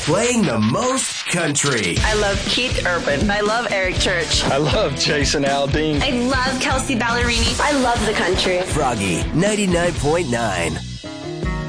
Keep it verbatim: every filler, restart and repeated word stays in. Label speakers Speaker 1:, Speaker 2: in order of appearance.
Speaker 1: Playing the most country.
Speaker 2: I love Keith Urban. I love Eric Church.
Speaker 3: I love Jason Aldean.
Speaker 4: I love Kelsey Ballerini.
Speaker 5: I love the country.
Speaker 1: Froggy ninety-nine point nine.